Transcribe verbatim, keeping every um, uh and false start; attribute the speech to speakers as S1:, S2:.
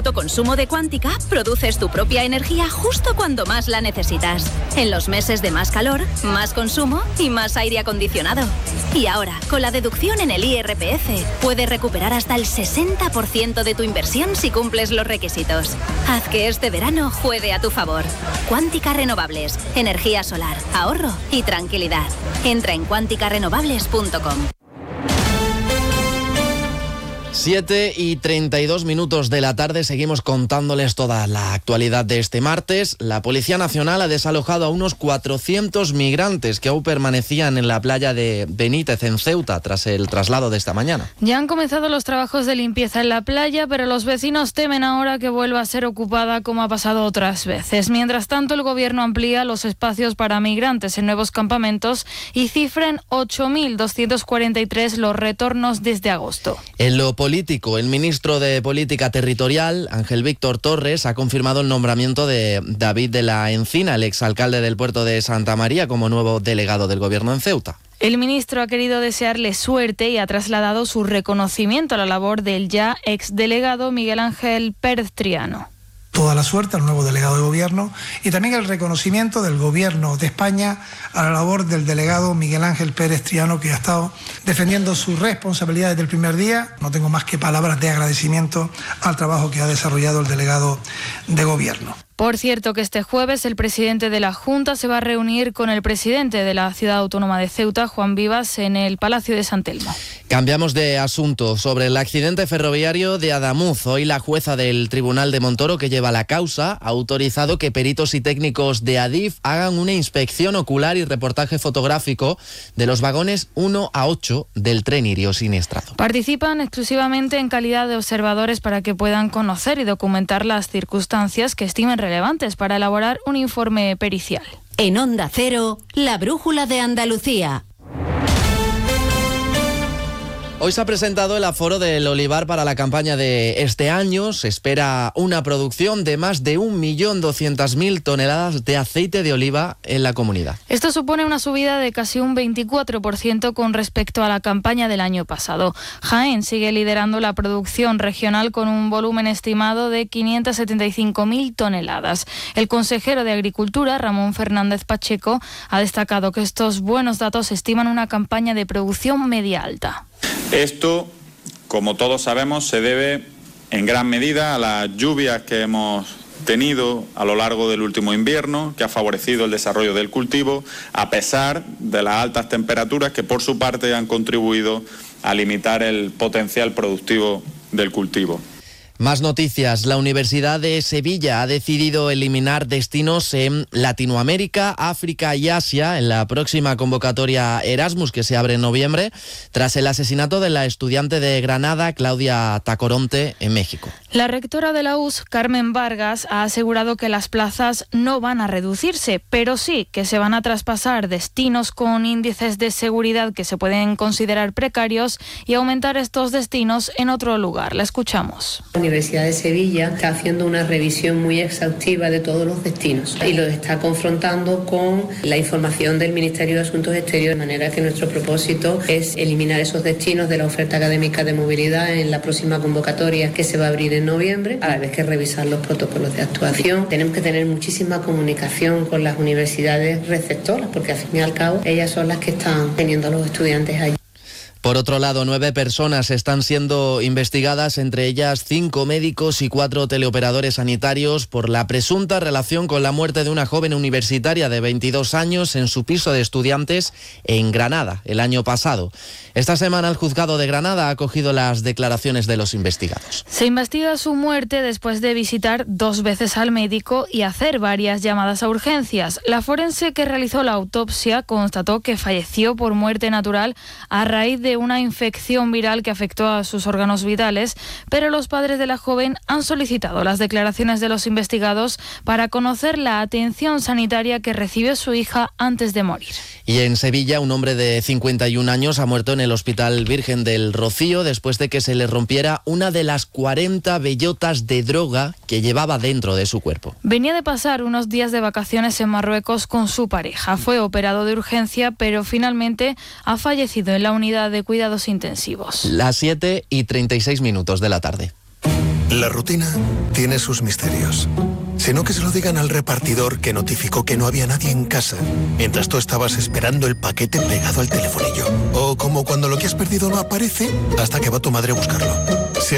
S1: autoconsumo de Quántica, produces tu propia energía justo cuando más la necesitas. En los meses de más calor, más consumo y más aire acondicionado. Y ahora, con la deducción en el I R P F, puedes recuperar hasta el sesenta por ciento de tu inversión si cumples los requisitos. Haz que este verano juegue a tu favor. Quántica Renovables. Energía solar, ahorro y tranquilidad. Entra en quántica renovables punto com.
S2: siete y treinta y dos minutos de la tarde, seguimos contándoles toda la actualidad de este martes. La Policía Nacional ha desalojado a unos cuatrocientos migrantes que aún permanecían en la playa de Benítez, en Ceuta, tras el traslado de esta mañana.
S3: Ya han comenzado los trabajos de limpieza en la playa, pero los vecinos temen ahora que vuelva a ser ocupada como ha pasado otras veces. Mientras tanto, el Gobierno amplía los espacios para migrantes en nuevos campamentos y cifra en ocho mil doscientos cuarenta y tres los retornos desde agosto.
S2: En lo político, el ministro de Política Territorial, Ángel Víctor Torres, ha confirmado el nombramiento de David de la Encina, el exalcalde del puerto de Santa María, como nuevo delegado del Gobierno en Ceuta.
S3: El ministro ha querido desearle suerte y ha trasladado su reconocimiento a la labor del ya exdelegado Miguel Ángel Pérez Triano.
S4: Toda la suerte al nuevo delegado de Gobierno y también el reconocimiento del Gobierno de España a la labor del delegado Miguel Ángel Pérez Triano, que ha estado defendiendo sus responsabilidades desde el primer día. No tengo más que palabras de agradecimiento al trabajo que ha desarrollado el delegado de Gobierno.
S3: Por cierto, que este jueves el presidente de la Junta se va a reunir con el presidente de la Ciudad Autónoma de Ceuta, Juan Vivas, en el Palacio de San Telmo.
S2: Cambiamos de asunto. Sobre el accidente ferroviario de Adamuz, hoy la jueza del Tribunal de Montoro, que lleva la causa, ha autorizado que peritos y técnicos de Adif hagan una inspección ocular y reportaje fotográfico de los vagones uno a ocho del tren Irio siniestrado.
S3: Participan exclusivamente en calidad de observadores para que puedan conocer y documentar las circunstancias que estimen relevantes para elaborar un informe pericial.
S5: En Onda Cero, la brújula de Andalucía.
S2: Hoy se ha presentado el aforo del olivar para la campaña de este año. Se espera una producción de más de un millón doscientas mil toneladas de aceite de oliva en la comunidad.
S3: Esto supone una subida de casi un veinticuatro por ciento con respecto a la campaña del año pasado. Jaén sigue liderando la producción regional con un volumen estimado de quinientas setenta y cinco mil toneladas. El consejero de Agricultura, Ramón Fernández Pacheco, ha destacado que estos buenos datos estiman una campaña de producción media alta.
S6: Esto, como todos sabemos, se debe en gran medida a las lluvias que hemos tenido a lo largo del último invierno, que ha favorecido el desarrollo del cultivo, a pesar de las altas temperaturas que por su parte han contribuido a limitar el potencial productivo del cultivo.
S2: Más noticias. La Universidad de Sevilla ha decidido eliminar destinos en Latinoamérica, África y Asia en la próxima convocatoria Erasmus, que se abre en noviembre, tras el asesinato de la estudiante de Granada, Claudia Tacoronte, en México.
S3: La rectora de la U S, Carmen Vargas, ha asegurado que las plazas no van a reducirse, pero sí que se van a traspasar destinos con índices de seguridad que se pueden considerar precarios y aumentar estos destinos en otro lugar. La escuchamos.
S7: La Universidad de Sevilla está haciendo una revisión muy exhaustiva de todos los destinos y los está confrontando con la información del Ministerio de Asuntos Exteriores, de manera que nuestro propósito es eliminar esos destinos de la oferta académica de movilidad en la próxima convocatoria que se va a abrir en noviembre, a la vez que revisar los protocolos de actuación. Tenemos que tener muchísima comunicación con las universidades receptoras, porque al fin y al cabo ellas son las que están teniendo a los estudiantes allí.
S2: Por otro lado, nueve personas están siendo investigadas, entre ellas cinco médicos y cuatro teleoperadores sanitarios, por la presunta relación con la muerte de una joven universitaria de veintidós años en su piso de estudiantes en Granada el año pasado. Esta semana el juzgado de Granada ha acogido las declaraciones de los investigados.
S3: Se investiga su muerte después de visitar dos veces al médico y hacer varias llamadas a urgencias. La forense que realizó la autopsia constató que falleció por muerte natural a raíz de una infección viral que afectó a sus órganos vitales, pero los padres de la joven han solicitado las declaraciones de los investigados para conocer la atención sanitaria que recibió su hija antes de morir.
S2: Y en Sevilla, un hombre de cincuenta y un años ha muerto en el Hospital Virgen del Rocío después de que se le rompiera una de las cuarenta bellotas de droga que llevaba dentro de su cuerpo.
S3: Venía de pasar unos días de vacaciones en Marruecos con su pareja. Fue operado de urgencia, pero finalmente ha fallecido en la unidad de cuidados intensivos.
S2: Las siete y treinta y seis minutos de la tarde.
S8: La rutina tiene sus misterios. Sino que se lo digan al repartidor que notificó que no había nadie en casa, mientras tú estabas esperando el paquete pegado al telefonillo. O como cuando lo que has perdido no aparece hasta que va tu madre a buscarlo.